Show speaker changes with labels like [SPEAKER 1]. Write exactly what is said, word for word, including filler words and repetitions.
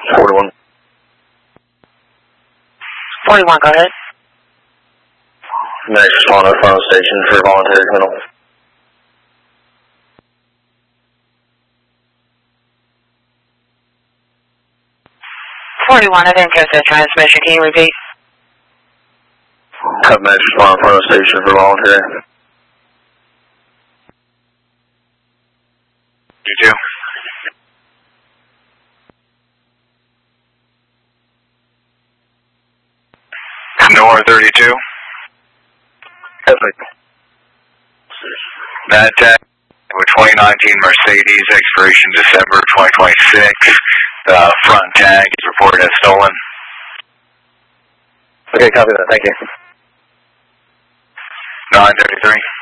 [SPEAKER 1] forty-one.
[SPEAKER 2] forty-one, go ahead.
[SPEAKER 1] Next responder, final station for voluntary criminal.
[SPEAKER 2] forty-one, I didn't catch that transmission. Can you repeat?
[SPEAKER 1] Cut next responder, final station for voluntary.
[SPEAKER 3] You too. Nor thirty-two.
[SPEAKER 1] Perfect.
[SPEAKER 3] That tag with twenty nineteen Mercedes, expiration December twenty twenty-six. The front tag is reported as stolen.
[SPEAKER 1] Okay, copy that. Thank you.
[SPEAKER 3] nine thirty-three.